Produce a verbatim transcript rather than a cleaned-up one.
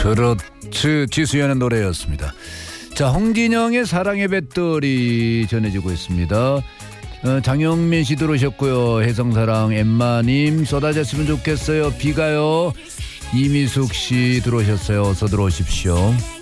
트로트 지수연의 노래였습니다. 자, 홍진영의 사랑의 배터리 전해지고 있습니다. 어, 장영민 씨 들어오셨고요. 혜성사랑 엠마님 쏟아졌으면 좋겠어요. 비가요. 이미숙 씨 들어오셨어요. 어서 들어오십시오.